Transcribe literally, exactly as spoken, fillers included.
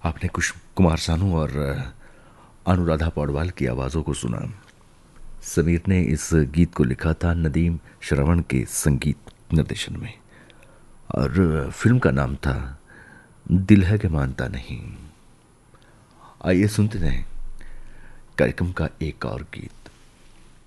आपने कुछ कुमार सानू और अनुराधा पौडवाल की आवाज़ों को सुना। समीर ने इस गीत को लिखा था नदीम श्रवण के संगीत निर्देशन में, और फिल्म का नाम था दिल है के मानता नहीं। आइए सुनते रहें कार्यक्रम का एक और गीत।